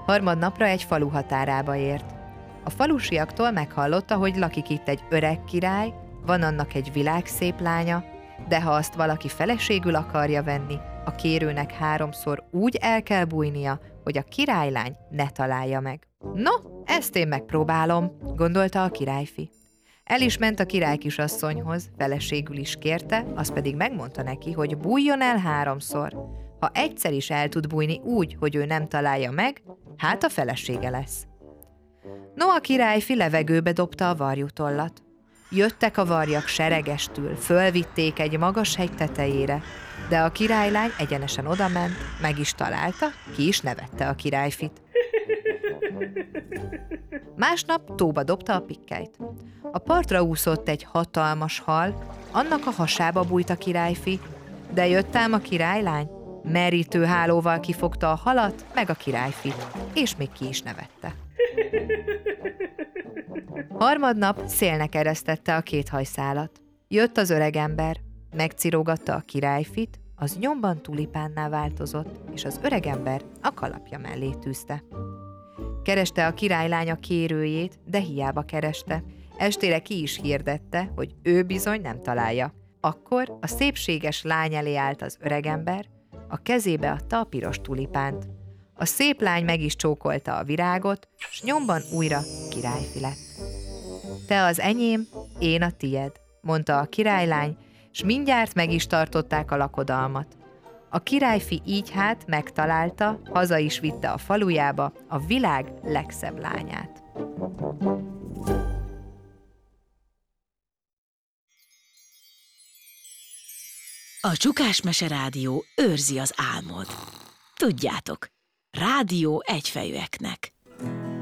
Harmadnapra egy falu határába ért. A falusiaktól meghallotta, hogy lakik itt egy öreg király, van annak egy világszép lánya, de ha azt valaki feleségül akarja venni, a kérőnek 3-szor úgy el kell bújnia, hogy a királylány ne találja meg. No, ezt én megpróbálom, gondolta a királyfi. El is ment a királykisasszonyhoz, feleségül is kérte, az pedig megmondta neki, hogy bújjon el 3-szor. Ha egyszer is el tud bújni úgy, hogy ő nem találja meg, hát a felesége lesz. No, a királyfi levegőbe dobta a varjutollat. Jöttek a varjak seregestül, fölvitték egy magas hegy tetejére, de a királylány egyenesen odament, meg is találta, ki is nevette a királyfit. Másnap tóba dobta a pikkelyt. A partra úszott egy hatalmas hal, annak a hasába bújt a királyfi, de jött ám a királylány, merítő hálóval kifogta a halat, meg a királyfit, és még ki is nevette. Harmadnap szélnek eresztette a 2 hajszálat. Jött az öregember, megcirógatta a királyfit, az nyomban tulipánná változott, és az öregember a kalapja mellé tűzte. Kereste a királylány a kérőjét, de hiába kereste. Estére ki is hirdette, hogy ő bizony nem találja. Akkor a szépséges lány elé állt az öregember, a kezébe adta a piros tulipánt. A szép lány meg is csókolta a virágot, s nyomban újra királyfi lett. Te az enyém, én a tied, mondta a királylány, s mindjárt meg is tartották a lakodalmat. A királyfi így hát megtalálta, haza is vitte a falujába a világ legszebb lányát. A Csukás Mese Rádió őrzi az álmod. Tudjátok, rádió egyfejűeknek.